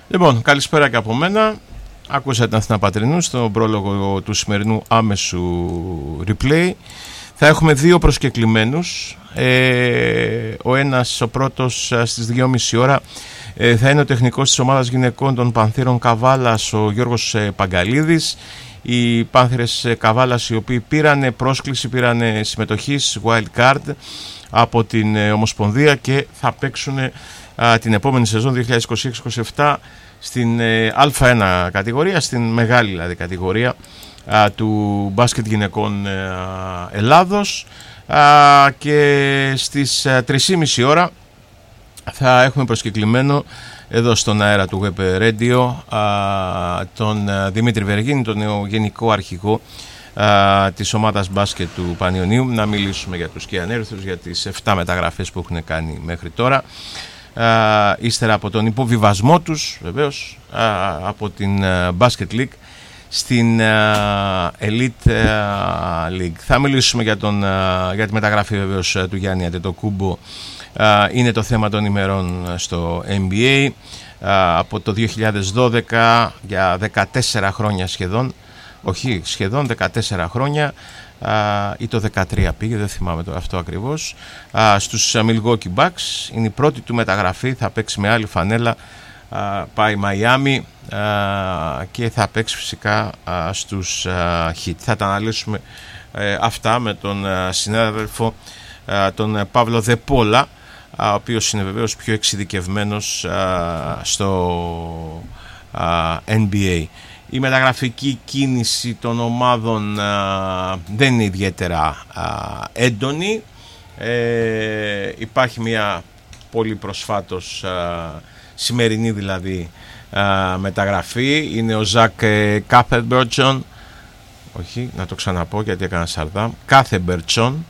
Λοιπόν, καλησπέρα και από μένα. Ακούσατε την Αθηνά Πατρινού στον πρόλογο του σημερινού άμεσου replay. Θα έχουμε δύο προσκεκλημένους. Ο πρώτος στις 2.30 ώρα θα είναι ο τεχνικός της ομάδας γυναικών των Πανθήρων Καβάλας, ο Γιώργος Παγκαλίδης. Οι Πάνθυρες Καβάλας, οι οποίοι πήραν πρόσκληση, πήραν συμμετοχή wild card από την Ομοσπονδία και θα παίξουν την επόμενη σεζόν 2026-27 στην Α1 κατηγορία, στην μεγάλη δηλαδή κατηγορία του μπάσκετ γυναικών Ελλάδος, και στις 3.30 ώρα θα έχουμε προσκεκλημένο εδώ στον αέρα του Web Radio τον Δημήτρη Βεργίνη, τον γενικό αρχηγό της ομάδας μπάσκετ του Πανιωνίου, να μιλήσουμε για τους Κιανέρθους, για τις 7 μεταγραφές που έχουν κάνει μέχρι τώρα, ύστερα από τον υποβιβασμό τους βεβαίως από την Basket League στην Elite League. Θα μιλήσουμε για τη μεταγραφή βεβαίως του Γιάννη Αντετοκούμπο. Είναι το θέμα των ημερών στο NBA. Από το 2012 για 14 χρόνια σχεδόν 14 χρόνια, ή το 13 πήγε, δεν θυμάμαι αυτό ακριβώς, στους Milwaukee Bucks. Είναι η πρώτη του μεταγραφή, θα παίξει με άλλη φανέλα, πάει Μαϊάμι και θα παίξει φυσικά στους Heat. Θα τα αναλύσουμε αυτά με τον συνάδελφο τον Παύλο Δεπόλα, ο οποίος είναι βεβαίως πιο εξειδικευμένος στο NBA. Η μεταγραφική κίνηση των ομάδων δεν είναι ιδιαίτερα έντονη. Υπάρχει μια πολύ προσφάτως σημερινή δηλαδή μεταγραφή. Είναι ο Ζακ Κάθεμπερτσον. Όχι, να το ξαναπώ γιατί έκανα σαρδάμ. Κάθεμπερτσον,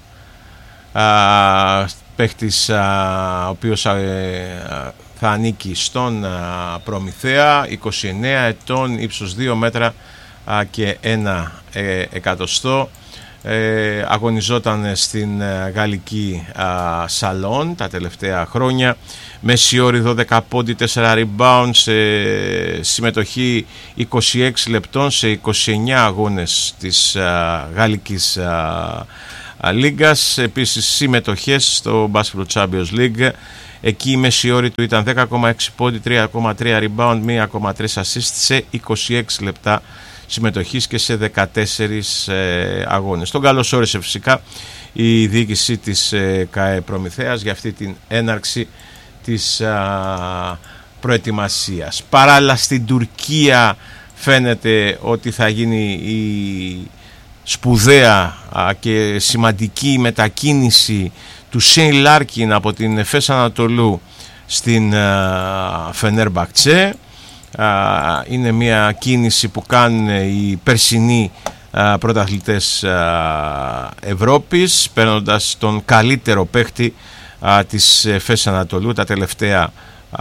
παίχτης ο οποίος θα ανήκει στον Προμηθέα, 29 ετών, ύψος 2 μέτρα και 1 εκατοστό. Αγωνιζόταν στην γαλλική Σαλόν τα τελευταία χρόνια. Μέση όρη 12 πόντι, 4 rebound, σε συμμετοχή 26 λεπτών σε 29 αγώνες της γαλλικής λίγκας. Επίσης συμμετοχές στο Basketball Champions League. Εκεί η μέση όρη του ήταν 10,6 πόντι, 3,3 rebound, 1,3 assist σε 26 λεπτά συμμετοχής και σε 14 αγώνες. Τον καλωσόρισε φυσικά η διοίκηση της ΚΑΕ Προμηθέας για αυτή την έναρξη της προετοιμασίας. Παράλληλα στην Τουρκία φαίνεται ότι θα γίνει η σπουδαία και σημαντική μετακίνηση του Σέιν Λάρκιν από την Εφές Ανατολού στην Φενέρμπαχτσε. Είναι μια κίνηση που κάνουν οι περσινοί πρωταθλητές Ευρώπης, παίρνοντας τον καλύτερο παίχτη της Εφές Ανατολού τα τελευταία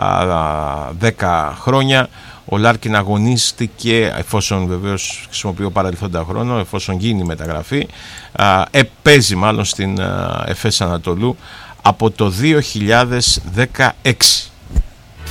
10 χρόνια. Ο Λάρκιν αγωνίστηκε, εφόσον βεβαίως χρησιμοποιεί παρελθόντα χρόνο, εφόσον γίνει η μεταγραφή, παίζει μάλλον στην Εφές Ανατολού από το 2016.